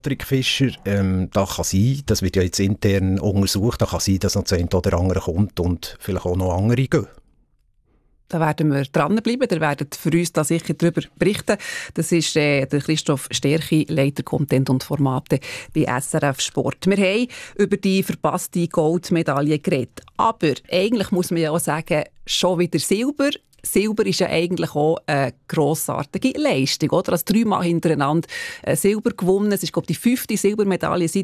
Patrick Fischer, da kann sein, das wird ja jetzt intern untersucht, da kann sein, dass noch das eine oder andere kommt und vielleicht auch noch andere gehen. Da werden wir dranbleiben, ihr werdet für uns da sicher darüber berichten. Das ist der Christoph Sterchi, Leiter Content und Formate bei SRF Sport. Wir haben über die verpasste Goldmedaille geredet. Aber eigentlich muss man ja auch sagen, schon wieder Silber. Silber ist ja eigentlich auch eine grossartige Leistung, oder? Also 3-mal hintereinander Silber gewonnen. Es ist, glaube ich, die 5. Silbermedaille seit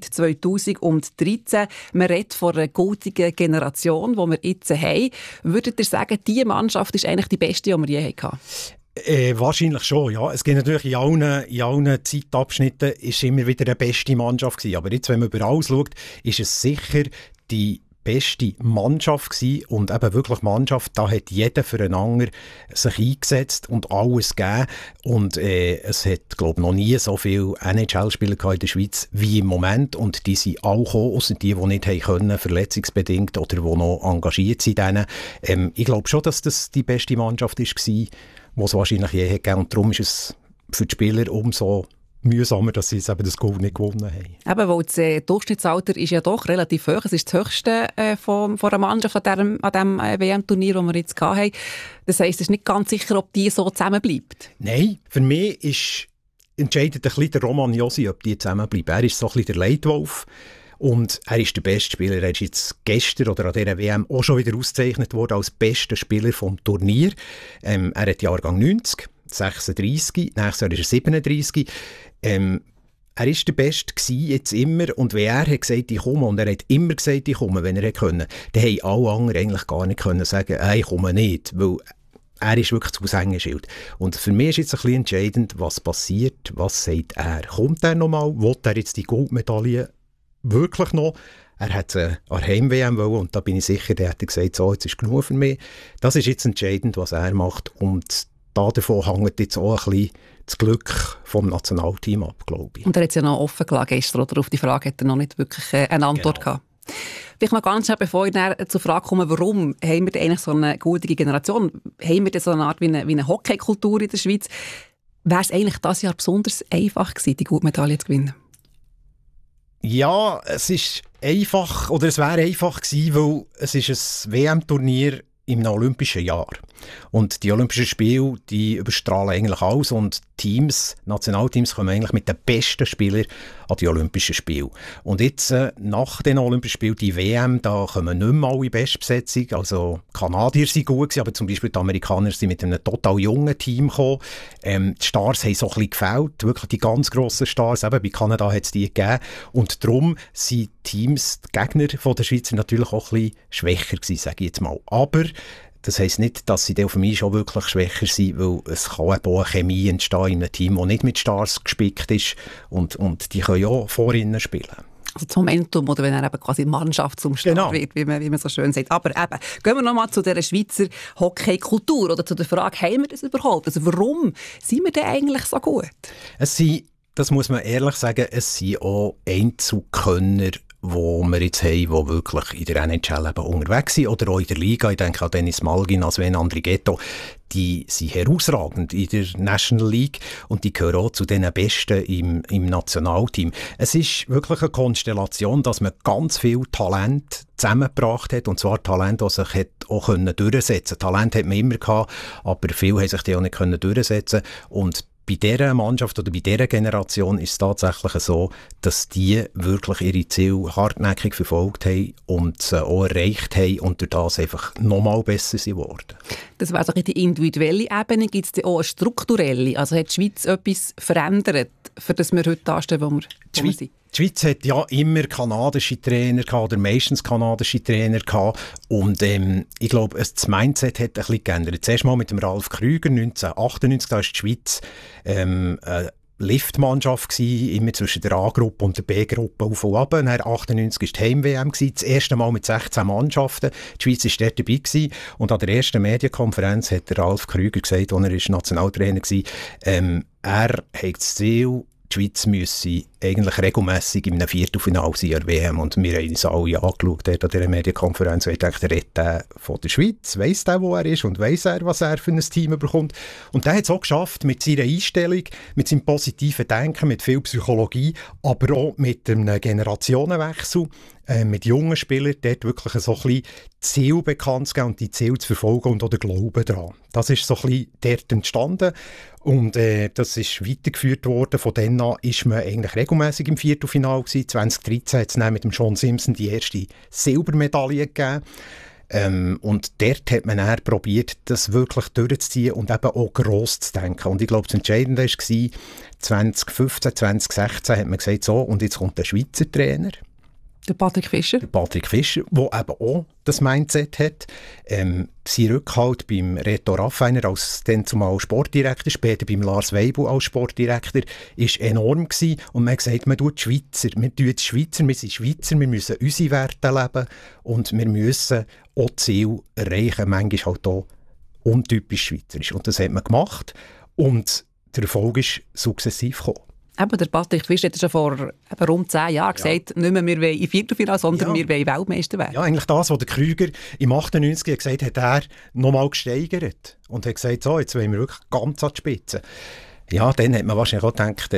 2013. Man redet von einer goldenen Generation, die wir jetzt haben. Würdet ihr sagen, diese Mannschaft ist eigentlich die beste, die wir je hatten? Wahrscheinlich schon, ja. Es gibt natürlich in allen Zeitabschnitten ist immer wieder eine beste Mannschaft gewesen. Aber jetzt, wenn man über alles schaut, ist es sicher die beste Mannschaft gewesen und eben wirklich Mannschaft, da hat jeder füreinander sich eingesetzt und alles gegeben und es hat, glaube ich, noch nie so viele NHL-Spieler in der Schweiz wie im Moment und die sind auch gekommen, ausser die nicht haben können, verletzungsbedingt oder die noch engagiert sind. Ich glaube schon, dass das die beste Mannschaft war, die es wahrscheinlich je gegeben und darum ist es für die Spieler umso mühsamer, dass sie eben das Gold nicht gewonnen haben. Eben, weil das Durchschnittsalter ist ja doch relativ hoch. Es ist das höchste von einer Mannschaft an diesem WM-Turnier, das wir jetzt hatten. Das heisst, es ist nicht ganz sicher, ob die so zusammenbleibt. Nein, für mich entscheidet ein bisschen der Roman Josi, ob die zusammenbleiben. Er ist so ein bisschen der Leitwolf. Und er ist der beste Spieler. Er ist jetzt gestern oder an dieser WM auch schon wieder ausgezeichnet worden als bester Spieler vom Turnier. Er hat Jahrgang 90, 36, nächstes Jahr ist er 37. Er war der Beste jetzt immer und wenn er hat gesagt, ich komme, und er hat immer gesagt, ich komme, wenn er konnte, dann haben alle anderen eigentlich gar nicht können sagen, ich komme nicht, weil er ist wirklich zu Aushängeschild. Und für mich ist jetzt ein bisschen entscheidend, was passiert, was sagt er. Kommt er nochmal, will er jetzt die Goldmedaille wirklich noch? Er hat an Heim-WM wollen und da bin ich sicher, der hat gesagt, so, jetzt ist genug für mich. Das ist jetzt entscheidend, was er macht und davon hängt jetzt auch ein bisschen das Glück vom Nationalteam ab, glaube ich. Und er hat es ja noch offen gelassen gestern, oder? Auf die Frage hat er noch nicht wirklich eine Antwort gehabt. Vielleicht noch ganz schnell, bevor ich zur Frage komme, warum haben wir denn eigentlich so eine goldige Generation? Haben wir denn so eine Art wie eine Hockeykultur in der Schweiz? Wäre es eigentlich dieses Jahr besonders einfach gewesen, die Goldmedaille zu gewinnen? Ja, es ist einfach, oder es wäre einfach gewesen, weil es ist ein WM-Turnier im olympischen Jahr. Und die Olympischen Spiele, die überstrahlen eigentlich alles und Nationalteams kommen eigentlich mit den besten Spielern an die Olympischen Spiele. Und jetzt, nach den Olympischen Spielen, die WM, da kommen nicht mehr alle Bestbesetzung. Also, Kanadier sind gut gewesen, aber zum Beispiel die Amerikaner sind mit einem total jungen Team gekommen. Die Stars haben so ein bisschen gefehlt, wirklich die ganz grossen Stars. Eben bei Kanada hat es die gegeben. Und darum sind Teams, die Gegner von der Schweizer natürlich auch ein bisschen schwächer gewesen, sage ich jetzt mal. Aber das heisst nicht, dass sie dann für mich schon wirklich schwächer sind, weil es kann eben auch eine Chemie entstehen in einem Team, das nicht mit Stars gespickt ist und die können ja auch vor ihnen spielen. Also das Momentum, oder wenn er eben quasi Mannschaftsumstand wird, wie man so schön sagt. Aber eben, gehen wir nochmal zu dieser Schweizer Hockeykultur oder zu der Frage, haben wir das überhaupt? Also warum sind wir denn eigentlich so gut? Das muss man ehrlich sagen, es sind auch Einzelkönner, die wir jetzt haben, die wirklich in der NHL eben unterwegs sind oder auch in der Liga. Ich denke an Dennis Malgin, an Sven Andrighetto. Die sind herausragend in der National League und die gehören auch zu den Besten im Nationalteam. Es ist wirklich eine Konstellation, dass man ganz viel Talent zusammengebracht hat, und zwar Talent, das sich auch durchsetzen konnte. Talent hat man immer gehabt, aber viele haben sich die auch nicht durchsetzen können. Und bei dieser Mannschaft oder bei dieser Generation ist es tatsächlich so, dass die wirklich ihre Ziele hartnäckig verfolgt haben und sie auch erreicht haben und durch das einfach nochmal besser geworden. Das wäre so die individuelle Ebene. Gibt es auch eine strukturelle? Also hat die Schweiz etwas verändert, für das wir heute dastehen, wo wir sind? Die Schweiz hat ja immer kanadische Trainer gehabt, oder meistens kanadische Trainer gehabt. Und ich glaube, das Mindset hat ein bisschen geändert. Zuerst mal mit dem Ralf Krüger 1998, da war die Schweiz eine Liftmannschaft gewesen, immer zwischen der A-Gruppe und der B-Gruppe auf und ab. Dann 1998 war die Heim-WM, das erste Mal mit 16 Mannschaften. Die Schweiz war dort dabei gewesen. Und an der ersten Medienkonferenz hat der Ralf Krüger gesagt, als er Nationaltrainer war, er hat das Ziel, die Schweiz müsse eigentlich regelmässig in einem Viertelfinale sein an der WM. Und wir haben uns alle angeschaut an dieser Medienkonferenz und ich dachte, der redet der von der Schweiz, weiss der, wo er ist und weiss er, was er für ein Team bekommt. Und der hat es auch geschafft mit seiner Einstellung, mit seinem positiven Denken, mit viel Psychologie, aber auch mit einem Generationenwechsel, mit jungen Spielern dort wirklich so ein bisschen Ziel bekannt zu geben und die Ziele zu verfolgen und auch den Glauben daran. Das ist so ein bisschen dort entstanden und das ist weitergeführt worden. Von dann an ist man eigentlich regelmäßig im Viertelfinale gewesen. 2013 hat es dann mit dem John Simpson die erste Silbermedaille gegeben. Und dort hat man dann probiert, das wirklich durchzuziehen und eben auch gross zu denken. Und ich glaube, das Entscheidende war, 2015, 2016 hat man gesagt, so, und jetzt kommt der Schweizer Trainer. Der Patrick Fischer. Der Patrick Fischer, der eben auch das Mindset hat. Sein Rückhalt beim Reto Raffainer als dann zumal Sportdirektor, später beim Lars Weibel als Sportdirektor, war enorm gewesen. Und man hat gesagt, man tut Schweizer. Wir sind Schweizer, wir müssen unsere Werte leben und wir müssen auch Ziele erreichen. Manchmal halt auch untypisch schweizerisch. Und das hat man gemacht. Und der Erfolg ist sukzessiv gekommen. Eben, der Patrick Fischer hat schon vor rund 10 Jahren gesagt, nicht mehr wir wollen in Viertelfinale, sondern wir wollen Weltmeister werden. Ja, eigentlich das, was der Krüger im 98 gesagt hat, er nochmal gesteigert und hat gesagt, so, jetzt wollen wir wirklich ganz an die Spitze. Ja, dann hat man wahrscheinlich auch gedacht,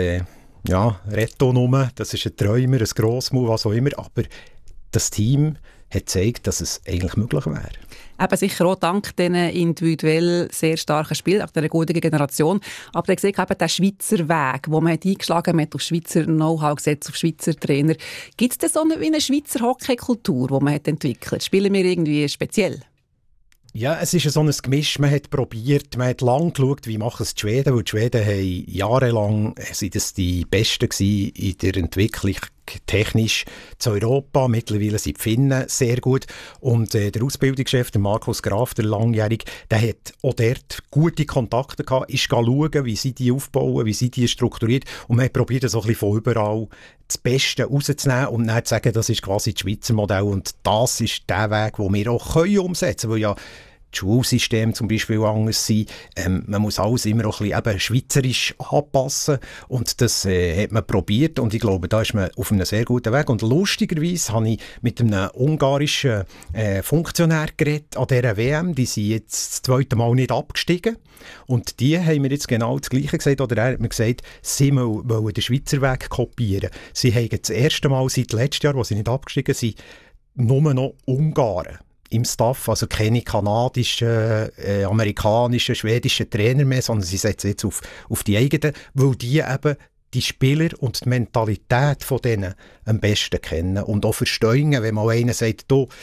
Reto-Nummer, das ist ein Träumer, ein Grossmut, was auch immer, aber das Team hat gezeigt, dass es eigentlich möglich wäre. Eben sicher auch dank diesen individuell sehr starken Spielen, auch dieser guten Generation. Aber ich sehe eben den Schweizer Weg, den man eingeschlagen hat, auf Schweizer Know-how gesetzt, auf Schweizer Trainer. Gibt es denn so eine Schweizer Hockeykultur, die man hat entwickelt? Spielen wir irgendwie speziell? Ja, es ist so ein Gemisch. Man hat probiert, man hat lange geschaut, wie machen es die Schweden, weil die Schweden haben jahrelang sind das die Besten gewesen in der Entwicklung technisch zu Europa. Mittlerweile sind die Finnen sehr gut. Und der Ausbildungschef, der Markus Graf, der Langjährige, der hat auch dort gute Kontakte gehabt, ist schauen, wie sie die aufbauen, wie sie die strukturiert. Und man hat probiert, so ein bisschen von überall das Beste rauszunehmen und dann zu sagen, das ist quasi das Schweizer Modell. Und das ist der Weg, den wir auch umsetzen können, weil ja das Schulsystem zum Beispiel anders sein. Man muss alles immer auch ein bisschen schweizerisch anpassen und das hat man probiert und ich glaube, da ist man auf einem sehr guten Weg. Und lustigerweise habe ich mit einem ungarischen Funktionär geredet an dieser WM, die sind jetzt das zweite Mal nicht abgestiegen und die haben mir jetzt genau das Gleiche gesagt, oder er hat mir gesagt, sie wollen den Schweizer Weg kopieren. Sie haben das erste Mal seit letztem Jahr, wo sie nicht abgestiegen sind, nur noch Ungarn im Staff, also keine kanadischen, amerikanischen, schwedischen Trainer mehr, sondern sie setzen jetzt auf die eigenen, weil die eben die Spieler und die Mentalität von denen am besten kennen und auch verstehen, wenn mal einer sagt,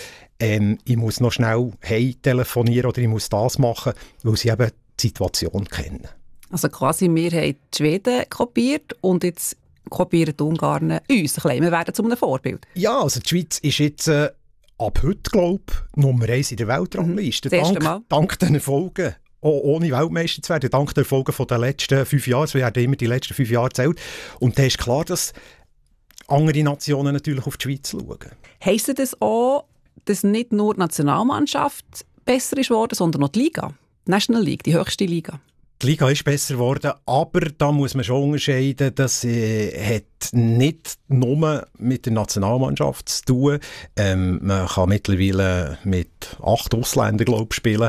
ich muss noch schnell telefonieren oder ich muss das machen, weil sie eben die Situation kennen. Also quasi, wir haben die Schweden kopiert und jetzt kopieren die Ungarn uns. Wir werden zu einem Vorbild. Ja, also die Schweiz ist jetzt ab heute, glaube ich, Nummer 1 in der Weltrangliste. Dank den Erfolgen, auch ohne Weltmeister zu werden, dank den Erfolgen von den letzten 5 Jahren. Es werden immer die letzten 5 Jahre gezählt. Und da ist klar, dass andere Nationen natürlich auf die Schweiz schauen. Heisst das auch, dass nicht nur die Nationalmannschaft besser ist worden, sondern auch die Liga? Die National League, die höchste Liga? Die Liga ist besser geworden, aber da muss man schon unterscheiden, dass hat nicht nur mit der Nationalmannschaft zu tun. Man kann mittlerweile mit 8 Ausländern, glaube ich, spielen.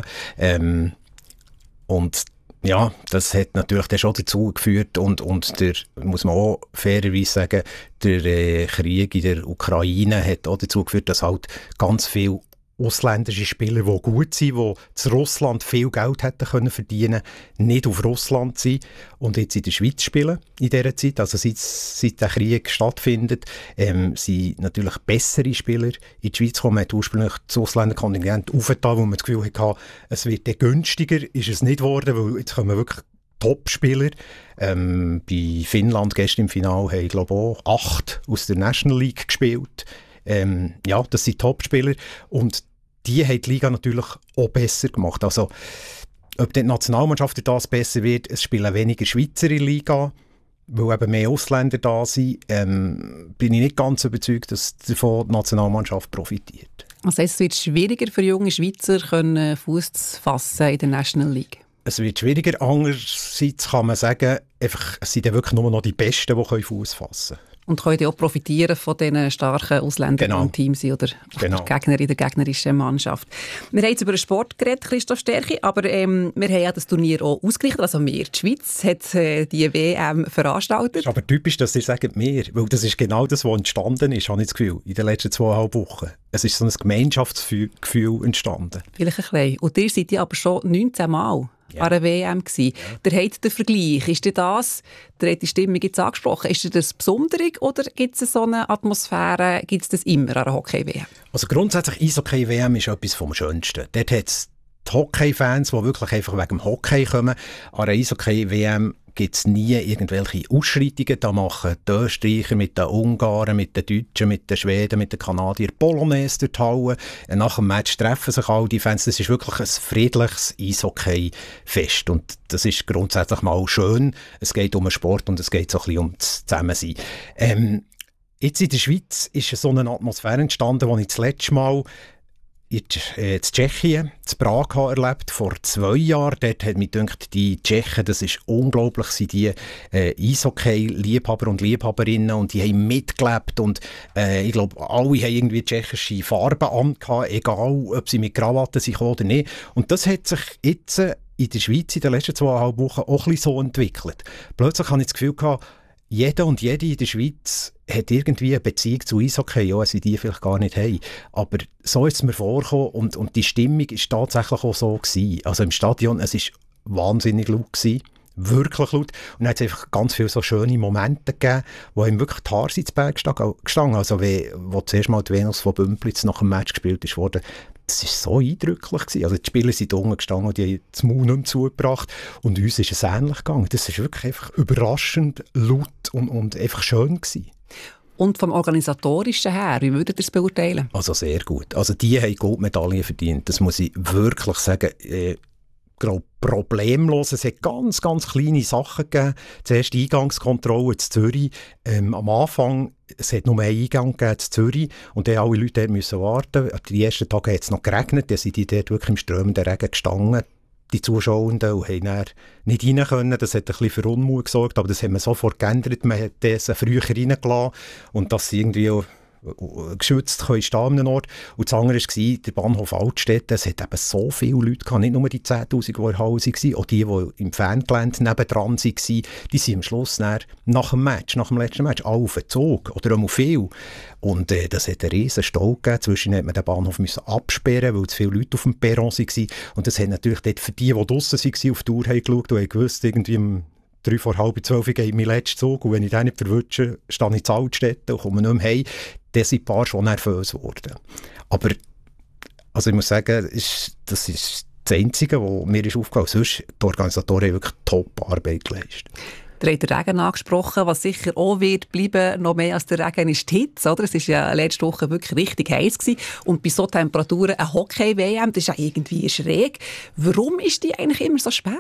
Und ja, das hat natürlich dann schon dazu geführt und der, muss man auch fairerweise sagen, der Krieg in der Ukraine hat auch dazu geführt, dass halt ganz viele ausländische Spieler, die gut sind, die zu Russland viel Geld hätten können verdienen, nicht auf Russland sind und jetzt in der Schweiz spielen in dieser Zeit. Also seit der Krieg stattfindet, sind natürlich bessere Spieler in die Schweiz gekommen. Man hat ursprünglich das Ausländerkontingent aufgetan, wo man das Gefühl hatte, es wird dann günstiger, ist es nicht geworden, weil jetzt kommen wirklich Top-Spieler. Bei Finnland gestern im Finale haben, glaube ich, auch 8 aus der National League gespielt. Ja, das sind Top-Spieler und die haben die Liga natürlich auch besser gemacht. Also, ob die Nationalmannschaft durch das besser wird, es spielen weniger Schweizer in der Liga, weil eben mehr Ausländer da sind, bin ich nicht ganz überzeugt, dass davon die Nationalmannschaft profitiert. Also es wird schwieriger für junge Schweizer, Fuß zu fassen in der National League? es wird schwieriger. Andererseits kann man sagen, einfach, es sind dann wirklich nur noch die Besten, die Fuß fassen können. Und können auch profitieren von diesen starken Ausländern, die im Team sind oder Gegner in der gegnerischen Mannschaft. Wir haben jetzt über den Sport geredet, Christoph Sterchi, aber wir haben ja das Turnier auch ausgerichtet. Also wir, die Schweiz, hat die WM veranstaltet. Es ist aber typisch, dass ihr sagt «wir», weil das ist genau das, was entstanden ist, habe ich das Gefühl, in den letzten 2,5 Wochen. Es ist so ein Gemeinschaftsgefühl entstanden. Vielleicht ein bisschen. Und ihr seid ja aber schon 19 Mal an der WM gewesen. Ja. Der hat den Vergleich. Ist das, der hat die Stimmung jetzt angesprochen, ist das Besondere oder gibt es so eine Atmosphäre, gibt es das immer an der Hockey-WM? Also grundsätzlich Eishockey-WM ist etwas vom Schönsten. Dort hat es die Hockey-Fans, die wirklich einfach wegen dem Hockey kommen. An der Eishockey-WM gibt es nie irgendwelche Ausschreitungen. Da machen die Österreicher mit den Ungarn, mit den Deutschen, mit den Schweden, mit den Kanadiern Polonaise durch die Halle. Nach dem Match treffen sich all die Fans. Das ist wirklich ein friedliches Eishockey-Fest. Und das ist grundsätzlich mal schön. Es geht um den Sport und es geht so ein bisschen um das Zusammensein. Jetzt in der Schweiz ist so eine Atmosphäre entstanden, die ich das letzte Mal in Tschechien, in Prag erlebt, vor 2 Jahren. Dort hat mich gedacht, die Tschechen, das ist unglaublich, sind die Eishockey-Liebhaber und Liebhaberinnen und die haben mitgelebt und ich glaube, alle haben irgendwie tschechische Farben angehabt, egal ob sie mit Krawatten sind oder nicht. Und das hat sich jetzt in der Schweiz in den letzten 2,5 Wochen auch ein bisschen so entwickelt. Plötzlich habe ich das Gefühl gehabt, jeder und jede in der Schweiz hat irgendwie eine Beziehung zu Eishockey, ja, sie die vielleicht gar nicht haben. Aber so ist es mir vorgekommen und die Stimmung war tatsächlich auch so gewesen. Also im Stadion, es war wahnsinnig laut gewesen, wirklich laut. Und dann hat es einfach ganz viele so schöne Momente gegeben, wo ihm wirklich die Haare ins Berg gestanden. Also wo zuerst mal die Venus von Bümplitz nach dem Match gespielt wurde, das war so eindrücklich gewesen. Also die Spieler sind unten gestanden und die haben das Maul nicht mehr zugebracht. Und uns ist es ähnlich gegangen. Das war wirklich einfach überraschend laut und einfach schön gewesen. Und vom Organisatorischen her, wie würdet ihr es beurteilen? Also sehr gut. Also die haben Goldmedaillen verdient. Das muss ich wirklich sagen. Problemlos. Es hat ganz, ganz kleine Sachen gegeben. Zuerst die Eingangskontrolle in Zürich. Am Anfang, es hat nur einen Eingang gegeben in Zürich und dann alle Leute dort müssen warten. Die ersten Tage hat es noch geregnet, dann sind die dort wirklich im strömenden Regen gestanden, die Zuschauenden, und haben dann nicht rein können. Das hat ein bisschen für Unmut gesorgt, aber das hat man sofort geändert. Man hat das früher reingelassen und das irgendwie auch geschützt können stehen an einem Ort. Und das andere war der Bahnhof Altstädt. Es hat eben so viele Leute gehabt, nicht nur die 10'000, die in der Halle waren, auch die im Fangelände nebendran waren, die sind am Schluss nach dem letzten Match, alle auf den Zug oder auch viel. Und das hat einen riesen Stau gegeben. Zwischen hat man den Bahnhof absperren, weil zu viele Leute auf dem Perron waren. Und das hat natürlich dort für die draussen waren, auf die Uhr haben geschaut und haben gewusst, irgendwie 3 vor halb 12 geht mein letzter Zug und wenn ich den nicht verwünsche, stehe ich in Altstädt und komme nicht mehr heim. Dann sind ein paar schon nervös geworden. Aber also ich muss sagen, das ist das Einzige, was mir aufgefallen ist. Sonst die Organisatoren haben wirklich Top-Arbeit geleistet. Ihr habt den Regen angesprochen, was sicher auch wird bleiben, noch mehr als der Regen, ist die Hitze. Oder? Es war ja letzte Woche wirklich richtig heiß gewesen. Und bei so Temperaturen eine Hockey-WM, das ist ja irgendwie schräg. Warum ist die eigentlich immer so spät?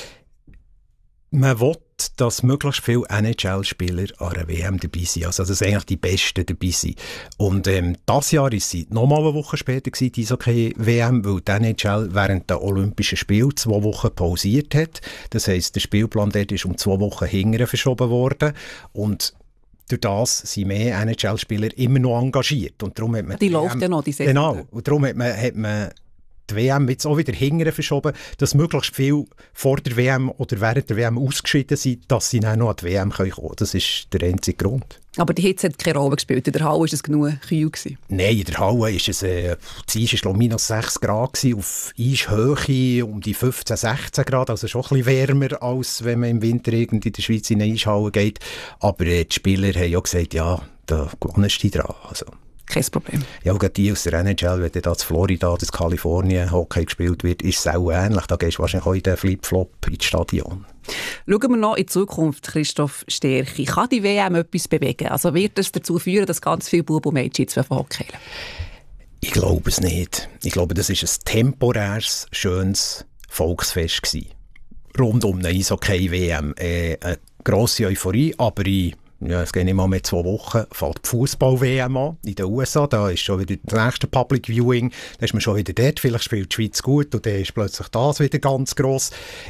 Man will, dass möglichst viele NHL-Spieler an einer WM dabei sind. Also, dass eigentlich die Besten dabei sind. Und dieses Jahr war sie nochmal eine Woche später, die Eishockey-WM, weil die NHL während der Olympischen Spiele 2 Wochen pausiert hat. Das heisst, der Spielplan dort ist um 2 Wochen hinterher verschoben worden. Und durch das sind mehr NHL-Spieler immer noch engagiert. Und darum hat man die läuft ja noch, die Saison. Genau. Und darum hat man die WM jetzt auch wieder hinterher verschoben, dass möglichst viel vor der WM oder während der WM ausgeschieden sind, dass sie dann noch an die WM kommen können. Das ist der einzige Grund. Aber die Hitze hat keine Rolle gespielt. In der Halle war es genug kühl gewesen. Nein, in der Halle war es minus 6 Grad gewesen, auf Eishöhe um die 15, 16 Grad, also schon ein bisschen wärmer, als wenn man im Winter in der Schweiz in eine Eishalle geht. Aber die Spieler haben auch gesagt, ja, da gewonnest du dran. Also. Kein Problem. Ja, auch die aus der NHL, wenn da in Florida, in Kalifornien Hockey gespielt wird, ist es auch ähnlich. Da gehst du wahrscheinlich auch in den Flip-Flop ins Stadion. Schauen wir noch in die Zukunft, Christoph Sterchi. Kann die WM etwas bewegen? Also wird es dazu führen, dass ganz viele Buben und Mädchen jetzt Hockey spielen? Ich glaube es nicht. Ich glaube, das war ein temporäres, schönes Volksfest gewesen. Rund um eine Eishockey-WM. Eine grosse Euphorie, aber ja, es geht nicht mal mehr 2 Wochen, fällt die Fußball-WM an in den USA. Da ist schon wieder das nächste Public Viewing, da ist man schon wieder dort. Vielleicht spielt die Schweiz gut und dann ist plötzlich das wieder ganz gross.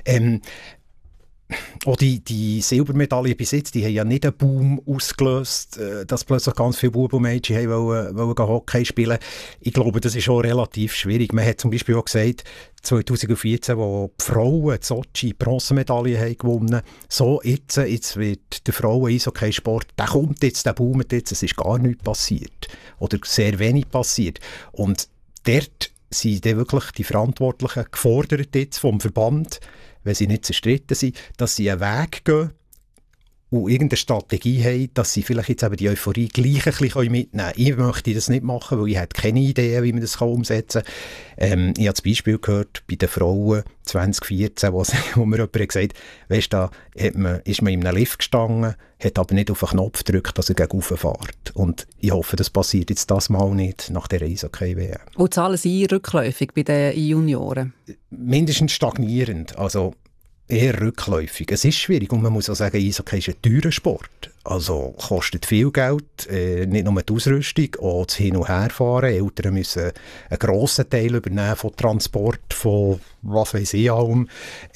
Auch die Silbermedaille bis jetzt, die haben ja nicht einen Boom ausgelöst, dass plötzlich ganz viele Buben und Mädchen wollen Hockey spielen. Ich glaube, das ist schon relativ schwierig. Man hat zum Beispiel auch gesagt, 2014, wo die Frauen in Sochi Bronzemedaille haben gewonnen, so jetzt wird der Frauen-Eishockey-Sport, der kommt jetzt, der boomt jetzt, es ist gar nichts passiert. Oder sehr wenig passiert. Und dort sind dann wirklich die Verantwortlichen gefordert jetzt vom Verband, wenn sie nicht zerstritten sind, dass sie einen Weg gehen und irgendeine Strategie haben, dass sie vielleicht jetzt eben die Euphorie gleich ein bisschen mitnehmen können. Ich möchte das nicht machen, weil ich habe keine Idee, wie man das umsetzen kann. Ich habe das Beispiel gehört bei den Frauen 2014, wo mir jemand gesagt hat, weißt du, ist man in einem Lift gestanden, hat aber nicht auf den Knopf gedrückt, dass er gegen rauf fährt. Und ich hoffe, das passiert jetzt das Mal nicht nach der Eishockey-WM. Wo zahlen Sie rückläufig bei den Junioren? Mindestens stagnierend, also eher rückläufig. Es ist schwierig und man muss auch sagen, Eishockey ist ein teurer Sport. Also kostet viel Geld, nicht nur die Ausrüstung, auch das Hin- und Herfahren. Eltern müssen einen grossen Teil übernehmen von Transport, von was weiss ich allem.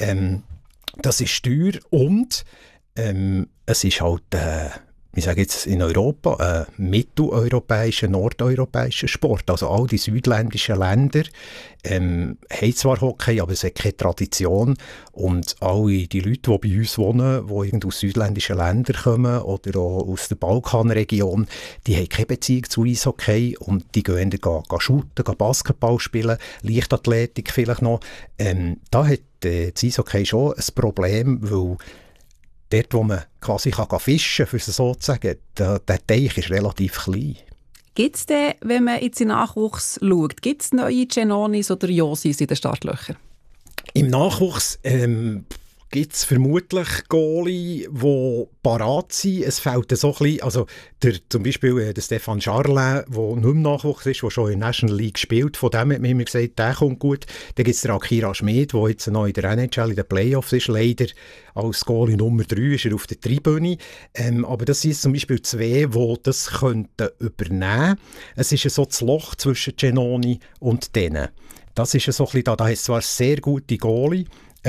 Das ist teuer und es ist halt, ich sage jetzt in Europa, ein mitteleuropäischer, nordeuropäischer Sport. Also all die südländischen Länder haben zwar Hockey, aber es hat keine Tradition. Und alle die Leute, die bei uns wohnen, die irgendwie aus südländischen Ländern kommen oder auch aus der Balkanregion, die haben keine Beziehung zu Eishockey und die gehen shooten, Basketball spielen, Leichtathletik vielleicht noch. Da hat das Eishockey schon ein Problem, weil dort, wo man quasi fischen kann, für so zu sagen, der Teich ist relativ klein. Gibt es denn, wenn man jetzt in den Nachwuchs schaut, gibt es neue Genonis oder Josis in den Startlöchern? Im Nachwuchs gibt es vermutlich Goalie, die parat sind. Es fehlt so ein bisschen, also zum Beispiel der Stefan Charlin, der nicht im Nachwuchs ist, der schon in der National League spielt, von dem hat man immer gesagt, der kommt gut. Dann gibt es den Akira Schmid, der jetzt noch in der NHL in den Playoffs ist, leider als Goalie Nummer 3 ist er auf der Tribüne. Aber das sind zum Beispiel 2, die das könnten übernehmen. Es ist so das Loch zwischen Genoni und denen. Das ist so ein bisschen da ist zwar sehr gute Goalie,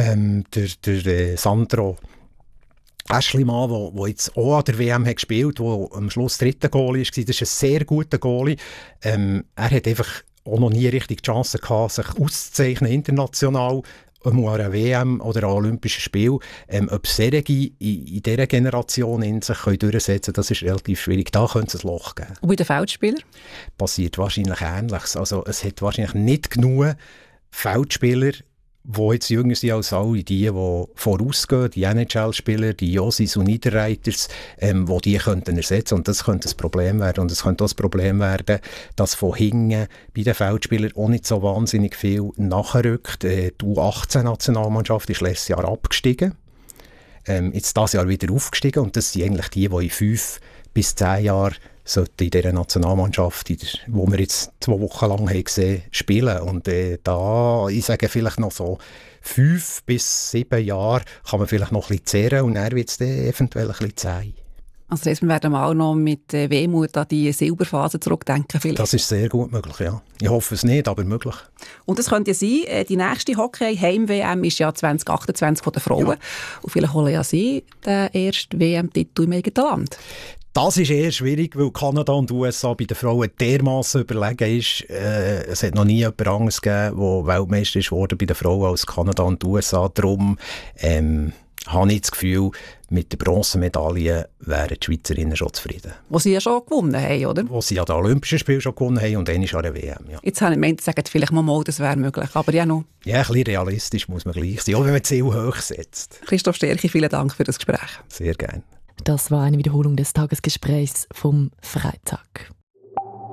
der Sandro Aeschlimann, der jetzt auch an der WM hat gespielt, der am Schluss dritter Goalie war, das ist ein sehr guter Goalie. Er hat einfach auch noch nie richtig die Chance gehabt, sich auszuzeichnen international, an einer WM oder an Olympischen Spielen. Ob solche in dieser Generation in sich durchsetzen können, das ist relativ schwierig. Da könnte es ein Loch geben. Und bei den Feldspielern? Passiert wahrscheinlich Ähnliches. Also es hat wahrscheinlich nicht genug Feldspieler, die jetzt jünger sind als alle die vorausgehen, die NHL-Spieler, die Josis und Niederreiters, die könnten ersetzen. Und das könnte ein Problem werden. Und es könnte auch das Problem werden, dass von hinten bei den Feldspielern auch nicht so wahnsinnig viel nachrückt. Die U18-Nationalmannschaft ist letztes Jahr abgestiegen. Jetzt dieses Jahr wieder aufgestiegen. Und das sind eigentlich die in 5 bis 10 Jahren sollten in dieser Nationalmannschaft, wo wir jetzt 2 Wochen lang haben gesehen, spielen. Und ich sage vielleicht noch so 5 bis 7 Jahre kann man vielleicht noch ein bisschen zehren und dann wird es eventuell ein bisschen zäh. Also das heisst, wir werden mal noch mit Wehmut an die Silberphase zurückdenken vielleicht. Das ist sehr gut möglich, ja. Ich hoffe es nicht, aber möglich. Und es könnte ja sein, die nächste Hockey-Heim-WM ist ja 2028 von den Frauen. Ja. Und vielleicht holen ja sie den ersten WM-Titel im eigenen Land. Das ist eher schwierig, weil Kanada und USA bei den Frauen dermassen überlegen ist. Es hat noch nie jemand anderes gegeben, der Weltmeister ist worden bei den Frauen als Kanada und USA. Darum habe ich das Gefühl, mit der Bronzemedaille wären die Schweizerinnen schon zufrieden. Wo sie ja schon gewonnen haben, oder? Wo sie ja die Olympischen Spiele schon gewonnen haben und dann ist an der WM. Ja. Jetzt habe ich gemeint, sagen vielleicht mal, das wäre möglich, aber ja noch. Ja, ein bisschen realistisch muss man gleich sein, auch wenn man das Ziel hoch setzt. Christoph Sterchi, vielen Dank für das Gespräch. Sehr gerne. Das war eine Wiederholung des Tagesgesprächs vom Freitag.